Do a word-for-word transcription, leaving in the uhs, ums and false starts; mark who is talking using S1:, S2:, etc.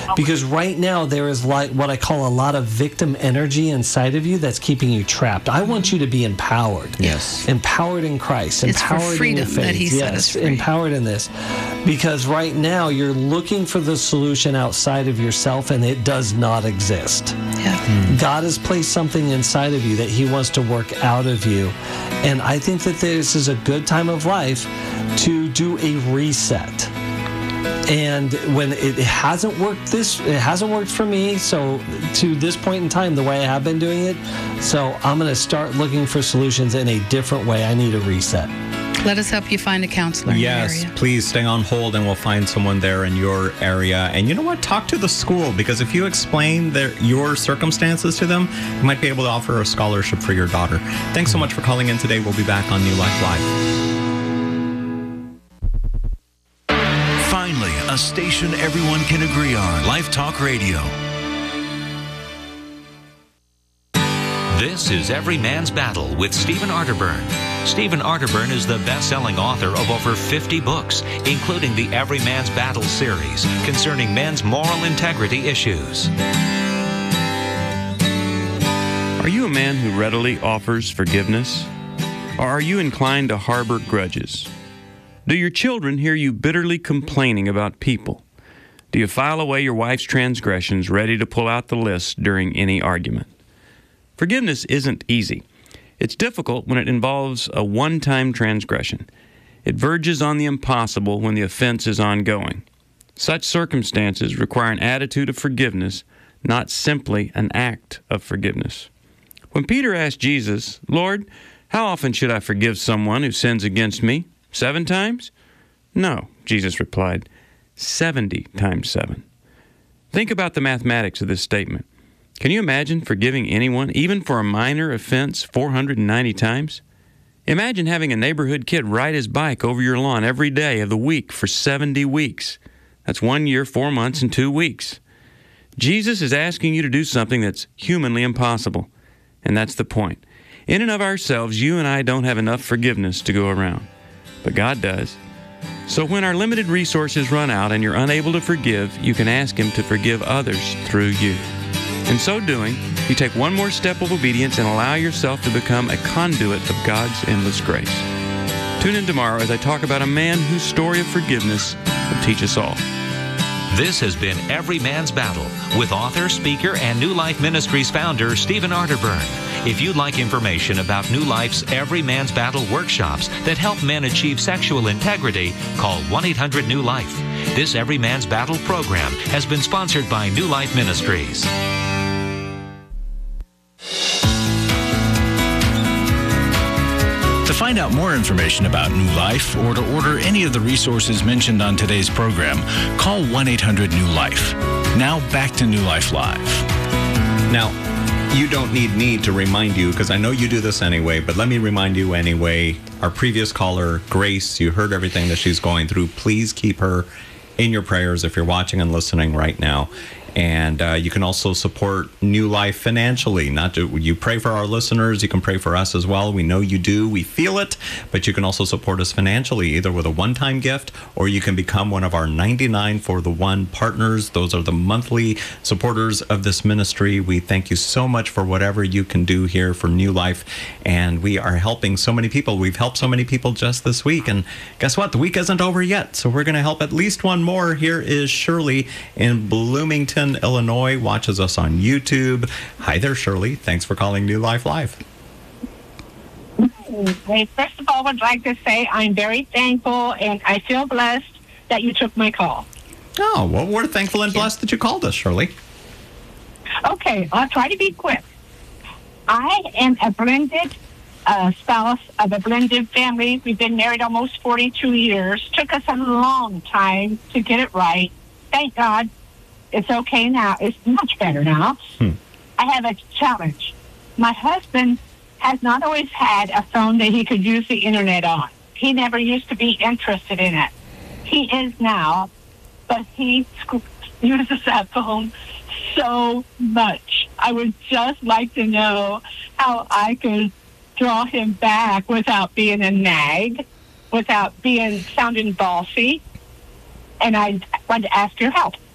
S1: Because right now there is like what I call a lot of victim energy inside of you that's keeping you trapped. I want you to be empowered.
S2: Yes.
S1: Empowered in Christ.
S3: It's
S1: Empowered
S3: for freedom
S1: in your faith.
S3: that he set
S1: yes.
S3: us free.
S1: Empowered in this. Because right now you're looking for the solution outside of yourself and it does not exist.
S3: Yeah.
S1: Mm. God has placed something inside of you that he wants to work out of you. And I think that this is a good time of life to do a reset. And when it hasn't worked this, it hasn't worked for me. So to this point in time, the way I have been doing it, so I'm going to start looking for solutions in a different way. I need a reset.
S3: Let us help you find a counselor in
S2: Yes,
S3: your area.
S2: please stay on hold and we'll find someone there in your area. And you know what? Talk to the school, because if you explain their, your circumstances to them, you might be able to offer a scholarship for your daughter. Thanks so much for calling in today. We'll be back on New Life Live.
S4: Finally, a station everyone can agree on. Life Talk Radio.
S5: This is Every Man's Battle with Stephen Arterburn. Stephen Arterburn is the best-selling author of over fifty books, including the Every Man's Battle series concerning men's moral integrity issues.
S6: Are you a man who readily offers forgiveness? Or are you inclined to harbor grudges? Do your children hear you bitterly complaining about people? Do you file away your wife's transgressions, ready to pull out the list during any argument? Forgiveness isn't easy. It's difficult when it involves a one-time transgression. It verges on the impossible when the offense is ongoing. Such circumstances require an attitude of forgiveness, not simply an act of forgiveness. When Peter asked Jesus, "Lord, how often should I forgive someone who sins against me? Seven times?" "No," Jesus replied, seventy times seven. Think about the mathematics of this statement. Can you imagine forgiving anyone, even for a minor offense, four hundred ninety times? Imagine having a neighborhood kid ride his bike over your lawn every day of the week for seventy weeks. That's one year, four months, and two weeks. Jesus is asking you to do something that's humanly impossible. And that's the point. In and of ourselves, you and I don't have enough forgiveness to go around. But God does. So when our limited resources run out and you're unable to forgive, you can ask Him to forgive others through you. In so doing, you take one more step of obedience and allow yourself to become a conduit of God's endless grace. Tune in tomorrow as I talk about a man whose story of forgiveness will teach us all.
S5: This has been Every Man's Battle with author, speaker, and New Life Ministries founder Stephen Arterburn. If you'd like information about New Life's Every Man's Battle workshops that help men achieve sexual integrity, call one eight hundred new life. This Every Man's Battle program has been sponsored by New Life Ministries.
S4: To find out more information about New Life or to order any of the resources mentioned on today's program, call one eight hundred new life. Now back to New Life Live.
S2: Now, you don't need me to remind you, because I know you do this anyway, but let me remind you anyway. Our previous caller, Grace, you heard everything that she's going through. Please keep her in your prayers if you're watching and listening right now. And uh, you can also support New Life financially. Not to, you pray for our listeners, you can pray for us as well. We know you do, we feel it, but you can also support us financially, either with a one-time gift, or you can become one of our ninety-nine for the one partners. Those are the monthly supporters of this ministry. We thank you so much for whatever you can do here for New Life, and we are helping so many people. We've helped so many people just this week, and guess what? The week isn't over yet, so we're going to help at least one more. Here is Shirley in Bloomington, Illinois, watches us on YouTube. Hi there, Shirley. Thanks for calling New Life Live.
S7: Hey, first of all, I would like to say I'm very thankful and I feel blessed that you took my call.
S2: Oh, well, we're thankful and blessed that you called us, Shirley.
S7: Okay, I'll try to be quick. I am a blended uh, spouse of a blended family. We've been married almost forty-two years. Took us a long time to get it right. Thank God. It's okay now. It's much better now. Hmm. I have a challenge. My husband has not always had a phone that he could use the internet on. He never used to be interested in it. He is now, but he uses that phone so much. I would just like to know how I could draw him back without being a nag, without being sounding bossy. And I want to ask your help.